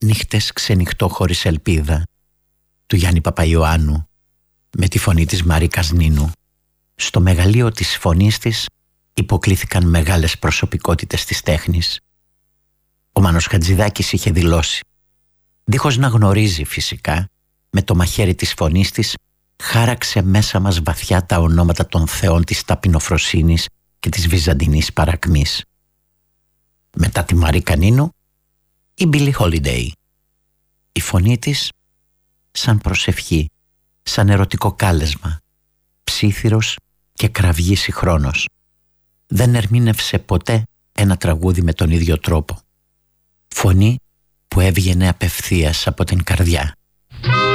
«Νύχτες ξενυχτώ χωρίς ελπίδα» του Γιάννη Παπαϊωάννου με τη φωνή της Μαρίκας Νίνου. Στο μεγαλείο της φωνής της υποκλήθηκαν μεγάλες προσωπικότητες της τέχνης. Ο Μάνος Χατζηδάκης είχε δηλώσει, δίχως να γνωρίζει φυσικά, με το μαχαίρι της φωνής της χάραξε μέσα μας βαθιά τα ονόματα των θεών της ταπεινοφροσύνης και της βυζαντινής παρακμής. Μετά τη Μαρίκα Νίνου, η Μπίλι Χόλιντεϊ. Η φωνή της σαν προσευχή, σαν ερωτικό κάλεσμα, ψίθυρος και κραυγή συγχρόνως. Δεν ερμήνευσε ποτέ ένα τραγούδι με τον ίδιο τρόπο. Φωνή που έβγαινε απευθείας από την καρδιά.